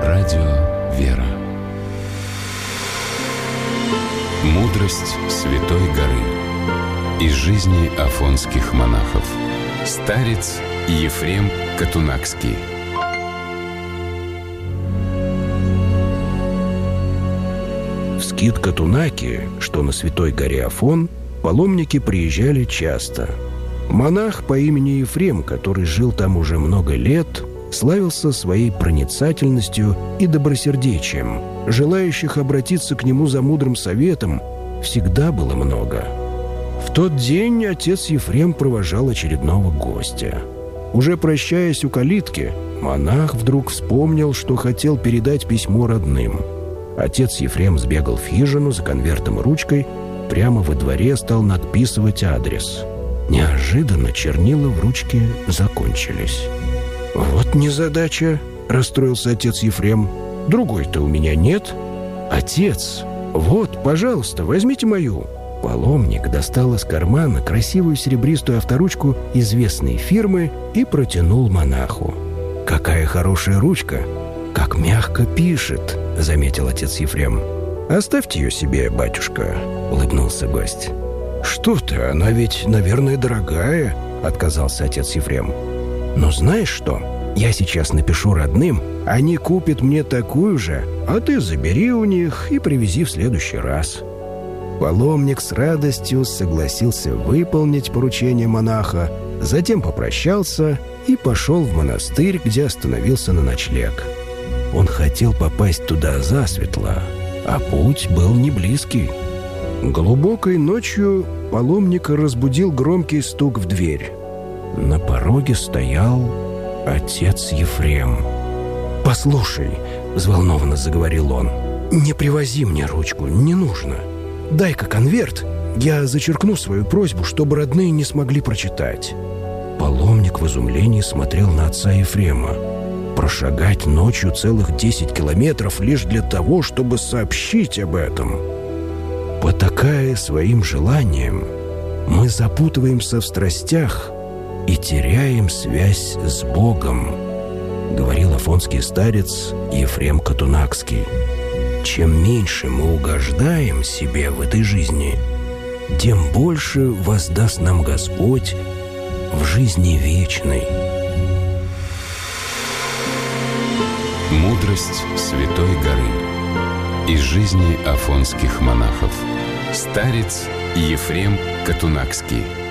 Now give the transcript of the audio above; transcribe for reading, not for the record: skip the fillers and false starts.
Радио «Вера». Мудрость Святой горы. Из жизни афонских монахов. Старец Ефрем Катунакский. В Скит-Катунаки, что на Святой горе Афон, паломники приезжали часто. Монах по имени Ефрем, который жил там уже много лет, славился своей проницательностью и добросердечием. Желающих обратиться к нему за мудрым советом всегда было много. В тот день отец Ефрем провожал очередного гостя. Уже прощаясь у калитки, монах вдруг вспомнил, что хотел передать письмо родным. Отец Ефрем сбегал в хижину за конвертом и ручкой, прямо во дворе стал надписывать адрес. Неожиданно чернила в ручке закончились. «Вот незадача», — расстроился отец Ефрем. «Другой-то у меня нет». «Отец, вот, пожалуйста, возьмите мою». Паломник достал из кармана красивую серебристую авторучку известной фирмы и протянул монаху. «Какая хорошая ручка! Как мягко пишет!» — заметил отец Ефрем. «Оставьте ее себе, батюшка», — улыбнулся гость. «Что ты, она ведь, наверное, дорогая», — отказался отец Ефрем. «Но знаешь что? Я сейчас напишу родным, они купят мне такую же, а ты забери у них и привези в следующий раз». Паломник с радостью согласился выполнить поручение монаха, затем попрощался и пошел в монастырь, где остановился на ночлег. Он хотел попасть туда засветло, а путь был не близкий. Глубокой ночью паломника разбудил громкий стук в дверь. На пороге стоял отец Ефрем. «Послушай», — взволнованно заговорил он, — «не привози мне ручку, не нужно. Дай-ка конверт, я зачеркну свою просьбу, чтобы родные не смогли прочитать». Паломник в изумлении смотрел на отца Ефрема. Прошагать ночью целых 10 километров лишь для того, чтобы сообщить об этом. Потакая своим желанием, мы запутываемся в страстях и теряем связь с Богом, говорил афонский старец Ефрем Катунакский. Чем меньше мы угождаем себе в этой жизни, тем больше воздаст нам Господь в жизни вечной. Мудрость Святой горы. Из жизни афонских монахов. Старец Ефрем Катунакский.